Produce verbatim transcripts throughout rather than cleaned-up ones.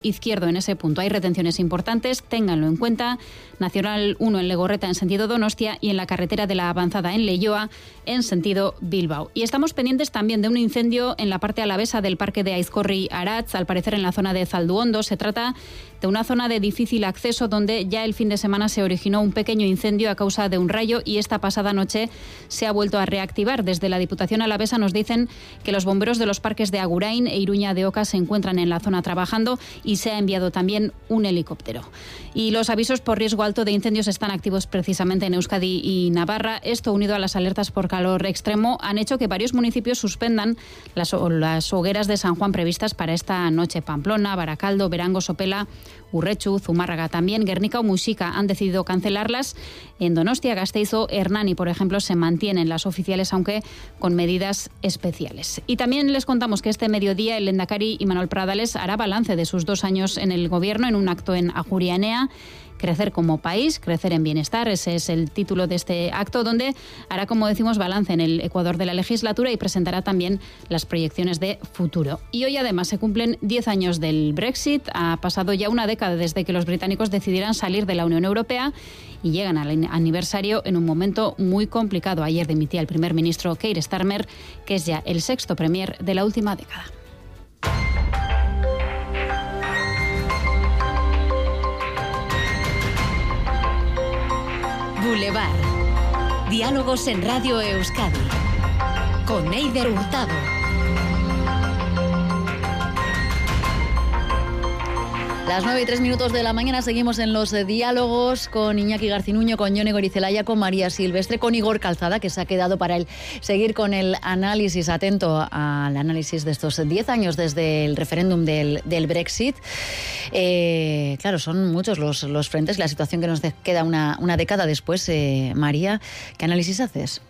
izquierdo en ese punto. Hay retenciones importantes, ténganlo en cuenta. Nacional uno en Legorreta en sentido Donostia y en la carretera de la Avanzada en Leioa en sentido Bilbao. Y estamos pendientes también de un incendio en la parte alavesa del parque de Aizkorri-Aratz, al parecer en la zona de Zalduondo. Se trata de una zona de difícil acceso donde ya el fin de semana se originó un pequeño incendio a causa de un rayo y esta pasada noche se ha vuelto a reactivar. Desde la Diputación alavesa nos dicen que los bomberos de los parques de Agurain e Iruña de Oca se encuentran en la zona trabajando y se ha enviado también un helicóptero. Y los avisos por riesgo alto de incendios están activos precisamente en Euskadi y Navarra. Esto, unido a las alertas por calor extremo, han hecho que varios municipios suspendan las, las hogueras de San Juan previstas para esta noche. Pamplona, Baracaldo, Berango, Sopela, Urrechu, Zumárraga también, Guernica o Muxica han decidido cancelarlas. En Donostia, Gasteiz o Hernani, por ejemplo, se mantienen las oficiales, aunque con medidas especiales. Y también les contamos que este mediodía el lehendakari Imanol Pradales hará balance de sus dos años en el gobierno en un acto en Ajuria Enea. Crecer como país, crecer en bienestar, ese es el título de este acto, donde hará, como decimos, balance en el Ecuador de la legislatura y presentará también las proyecciones de futuro. Y hoy además se cumplen diez años del Brexit. Ha pasado ya una década desde que los británicos decidieran salir de la Unión Europea y llegan al aniversario en un momento muy complicado. Ayer dimitía el primer ministro Keir Starmer, que es ya el sexto premier de la última década. Boulevard. Diálogos en Radio Euskadi. Con Eider Hurtado. Las nueve y tres minutos de la mañana seguimos en los diálogos con Iñaki Garcinuño, con Jone Gorizelaya, con María Silvestre, con Igor Calzada, que se ha quedado para él seguir con el análisis, atento al análisis de estos diez años desde el referéndum del, del Brexit. Eh, claro, son muchos los, los frentes, la situación que nos queda una, una década después. Eh, María, ¿qué análisis haces?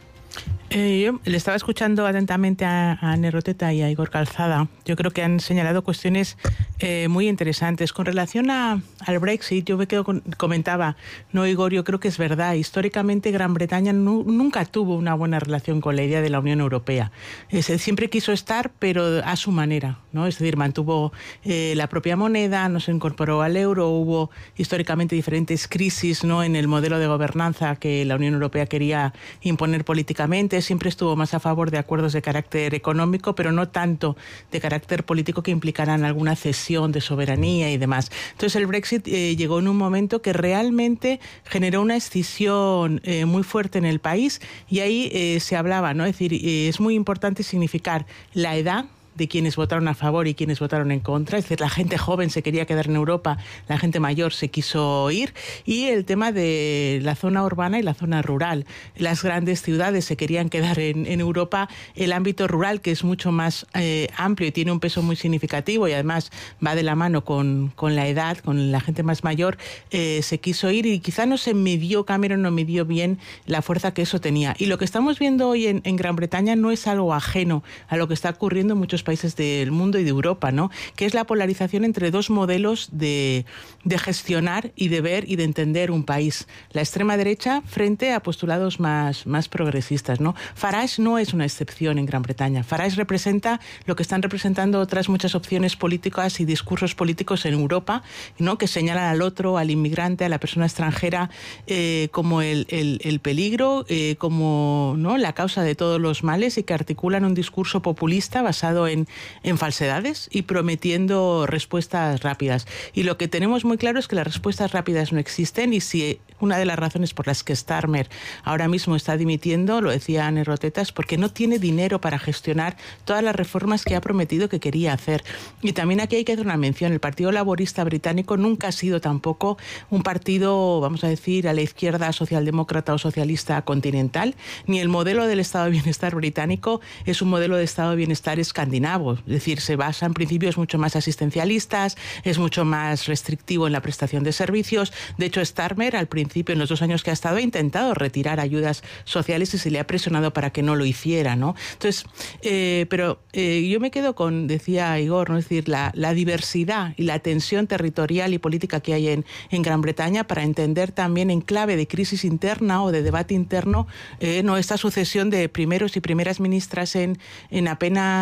Eh, yo le estaba escuchando atentamente a, a Neroteta y a Igor Calzada. Yo creo que han señalado cuestiones eh, muy interesantes. Con relación a, al Brexit, yo me quedo con, comentaba, no Igor, yo creo que es verdad. Históricamente Gran Bretaña nu, nunca tuvo una buena relación con la idea de la Unión Europea. Es, siempre quiso estar, pero a su manera, ¿no? Es decir, mantuvo eh, la propia moneda, no se incorporó al euro, hubo históricamente diferentes crisis, ¿no?, en el modelo de gobernanza que la Unión Europea quería imponer políticamente. Siempre estuvo más a favor de acuerdos de carácter económico, pero no tanto de carácter político que implicaran alguna cesión de soberanía y demás. Entonces el Brexit eh, llegó en un momento que realmente generó una escisión eh, muy fuerte en el país y ahí eh, se hablaba, ¿no? Es decir, eh, es muy importante significar la edad de quienes votaron a favor y quienes votaron en contra. Es decir, la gente joven se quería quedar en Europa, la gente mayor se quiso ir, y el tema de la zona urbana y la zona rural. Las grandes ciudades se querían quedar en, en Europa, el ámbito rural, que es mucho más eh, amplio y tiene un peso muy significativo y además va de la mano con, con la edad, con la gente más mayor, eh, se quiso ir y quizá no se midió, Cameron no midió bien la fuerza que eso tenía. Y lo que estamos viendo hoy en, en Gran Bretaña no es algo ajeno a lo que está ocurriendo en muchos países del mundo y de Europa, ¿no?, que es la polarización entre dos modelos de, de gestionar y de ver y de entender un país. La extrema derecha frente a postulados más, más progresistas, ¿no? Farage no es una excepción en Gran Bretaña. Farage representa lo que están representando otras muchas opciones políticas y discursos políticos en Europa, ¿no?, que señalan al otro, al inmigrante, a la persona extranjera eh, como el, el, el peligro, eh, como, ¿no?, la causa de todos los males, y que articulan un discurso populista basado en En, en falsedades y prometiendo respuestas rápidas. Y lo que tenemos muy claro es que las respuestas rápidas no existen, y si una de las razones por las que Starmer ahora mismo está dimitiendo, lo decía Anne Roteta, es porque no tiene dinero para gestionar todas las reformas que ha prometido que quería hacer. Y también aquí hay que hacer una mención: el Partido Laborista británico nunca ha sido tampoco un partido, vamos a decir, a la izquierda socialdemócrata o socialista continental, ni el modelo del Estado de Bienestar británico es un modelo de Estado de Bienestar escandinavo. Es decir, se basa en principios mucho más asistencialistas, es mucho más restrictivo en la prestación de servicios. De hecho, Starmer, al principio, en los dos años que ha estado, ha intentado retirar ayudas sociales y se le ha presionado para que no lo hiciera, ¿no? Entonces, eh, pero eh, yo me quedo con, decía Igor, ¿no?, es decir, la, la diversidad y la tensión territorial y política que hay en, en Gran Bretaña, para entender también en clave de crisis interna o de debate interno, eh, no esta sucesión de primeros y primeras ministras en, en apenas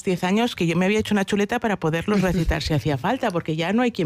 diez años que yo me había hecho una chuleta para poderlos recitar si hacía falta, porque ya no hay quien